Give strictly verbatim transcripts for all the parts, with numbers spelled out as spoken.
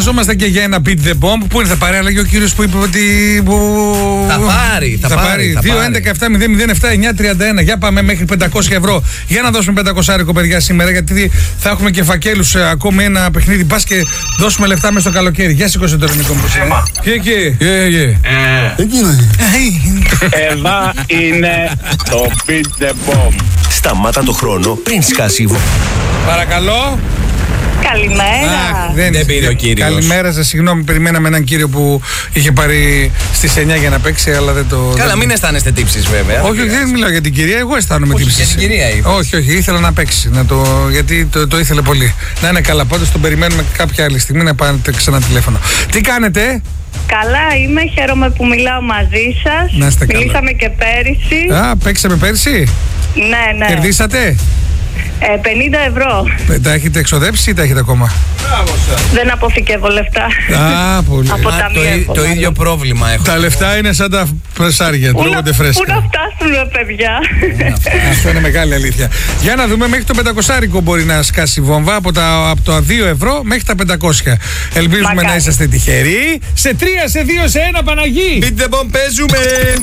Ζόμαστε και για ένα beat the bomb. Πού είναι, θα πάρει, έλεγε ο κύριος που είπε ότι. Που... Θα πάρει, θα, θα πάρει. δύο έντεκα επτά μηδέν μηδέν επτά εννιά τριάντα ένα. Για πάμε μέχρι πεντακόσια ευρώ. Για να δώσουμε πεντακόσια ευρώ, παιδιά, σήμερα. Γιατί θα έχουμε και φακέλους ε, ακόμη ένα παιχνίδι. Πας και δώσουμε λεφτά μέσα στο καλοκαίρι. Γεια σηκώστε το ελληνικό μου. Και εκεί. Εκεί είναι. Εδώ είναι το beat the bomb. Σταμάτα το χρόνο πριν σκάσει η βόμβα. Παρακαλώ. Καλημέρα. Αχ, δεν, δεν πήρε ο κύριος. Καλημέρα σας, συγγνώμη. Περιμέναμε έναν κύριο που είχε πάρει στις εννιά για να παίξει, αλλά δεν το. Καλά, δεν... μην αισθάνεστε τύψεις, βέβαια. Όχι, δεν μιλάω για την κυρία, εγώ αισθάνομαι τύψεις. Για την κυρία είπα. Όχι, όχι, ήθελα να παίξει. Να το... Γιατί το, το ήθελε πολύ. Να είναι καλά. Πάντως τον περιμένουμε κάποια άλλη στιγμή να πάρετε ξανά τηλέφωνο. Τι κάνετε? Καλά είμαι, χαίρομαι που μιλάω μαζί σας. Να είστε καλά. Μιλήσαμε και πέρυσι. Α, παίξαμε πέρυσι. Ναι, ναι. Κερδίσατε? Ε, πενήντα ευρώ. Ε, τα έχετε εξοδέψει ή τα έχετε ακόμα? Δεν αποθηκεύω λεφτά. Α, πολύ. Από Α, τα το, μία το ίδιο πρόβλημα έχω. Τα λεφτά είναι σαν τα πρεσάρια, τρώγονται φρέσκα. Πού να φτάσουμε, παιδιά. Αυτό είναι μεγάλη αλήθεια. Για να δούμε, μέχρι το πεντακόσια μπορεί να σκάσει βόμβα από τα, από τα δύο ευρώ μέχρι τα πεντακόσια. Ελπίζουμε Μακάρι. να είσαστε τυχεροί. Σε τρία, σε δύο, σε ένα, Παναγί. Beat the bomb, παίζουμε.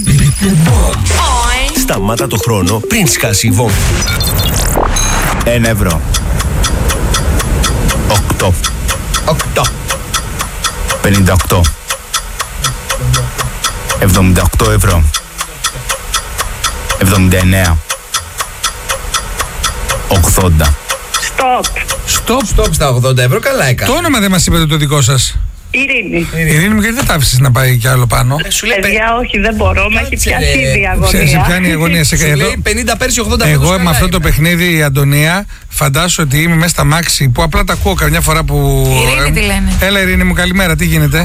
Σταμάτα το χρόνο πριν σκάσει η βόμβα. Ένα ευρώ. Οκτώ. Οκτώ. Πενήντα οκτώ. Εβδομήντα οκτώ ευρώ. Εβδομήντα εννέα. Ογδόντα. Στοπ. Στοπ. Στοπ στα ογδόντα ευρώ, καλά έκανε. Το όνομα δεν μας είπατε το δικό σας. Ειρήνη. Ειρήνη μου, γιατί δεν τα άφησες να πάει κι άλλο πάνω? Σου λέει Παιδιά, όχι, δεν μπορώ. Με έχει Κάτσε, πιάσει ρε. ήδη η Σε, σε αγωνία. πιάνει η αγωνία. Σε, Σου εδώ, λέει πενήντα πέρσι, ογδόντα εγώ φέτος, με καλά αυτό το είμαι. παιχνίδι, η Αντωνία, φαντάσου ότι είμαι μέσα στα μάξι που απλά τα ακούω καμιά φορά που. Ειρήνη τι λένε. Έλα, Ειρήνη μου, καλημέρα, τι γίνεται?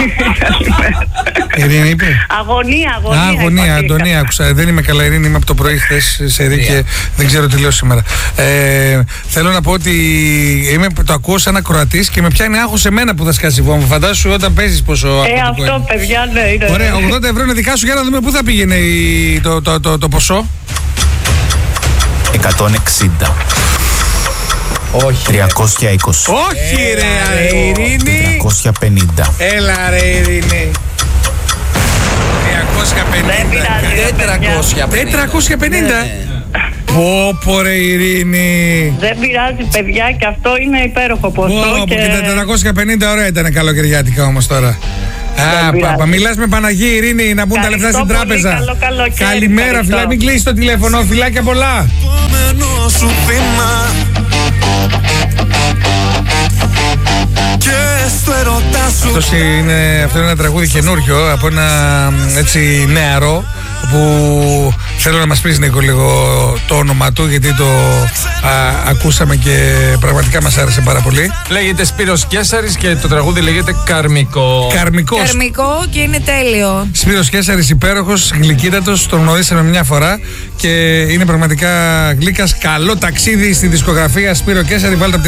Ειρήνη είπε. Αγωνία, αγωνία. Α, αγωνία, είπα. Αντωνία, άκουσα. Δεν είμαι καλά, Ειρήνη, είμαι από το πρωί χθες σε ρί και δεν ξέρω τι λέω σήμερα. Ε, θέλω να πω ότι είμαι, το ακούω σαν ακροατής και με πιάνει άγχος σε μένα που θα σκάσει βόμβα. Φαντάσου όταν παίζεις πόσο. Ε, αυτό, παιδιά, ναι, είναι. Ωραία, ογδόντα ευρώ είναι δικά σου, για να δούμε πού θα πήγαινε η, το, το, το, το ποσό. Εκατόν εξήντα. Όχι. Τριακόσια είκοσι. Όχι, ρε, Ειρήνη. Τριακόσια πενήντα. Έλα, ρε, Ειρήνη. τριακόσια Δεν πενήντα. πειράζει, ρε, παιδιά. τετρακόσια πενήντα. τετρακόσια πενήντα. Ναι. Πω, πω, ρε, Ειρήνη. Δεν πειράζει, παιδιά, και αυτό είναι υπέροχο ποσό. Πω, και... και τα τετρακόσια πενήντα ωραία ήταν καλοκαιριάτικα όμως τώρα. Α, πειράζει. πα, μιλάς με Παναγή, Ειρήνη, να μπουν τα λεφτά στην Ευχαριστώ πολύ, τράπεζα. καλό καλοκαίρι, Καλημέρα, ευχαριστώ. φιλά, μην κλείσεις το τηλέφωνο, φιλάκια πολλά. Αυτός είναι, αυτό είναι ένα τραγούδι καινούριο από ένα έτσι νεαρό που θέλω να μας πεις, Νίκο, λίγο το όνομα του, γιατί το α, ακούσαμε και πραγματικά μας άρεσε πάρα πολύ. Λέγεται Σπύρος Κέσαρης και το τραγούδι λέγεται Καρμικό. Καρμικός. Καρμικό και είναι τέλειο. Σπύρος Κέσαρης, υπέροχος, γλυκύτατος, τον γνωρίσαμε μια φορά και είναι πραγματικά γλύκας. Καλό ταξίδι στη δισκογραφία Σπύρο Κέσαρη, βάλτε